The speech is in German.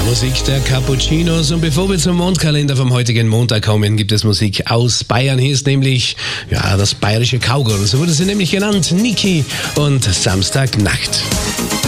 Musik der Cappuccinos. Und bevor wir zum Mondkalender vom heutigen Montag kommen, gibt es Musik aus Bayern. Hier ist nämlich, das bayerische Cowgirl. So wurde sie nämlich genannt, Niki und Samstagnacht.